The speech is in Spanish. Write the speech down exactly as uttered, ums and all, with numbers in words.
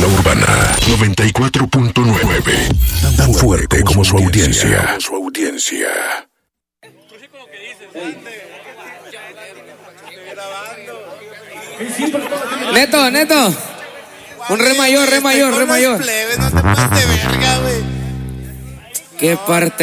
La Urbana noventa y cuatro punto nueve. Tan fuerte como su audiencia. Su audiencia. Neto, Neto. Un re mayor, re mayor, re mayor. No te pases de verga, güey. Qué parte.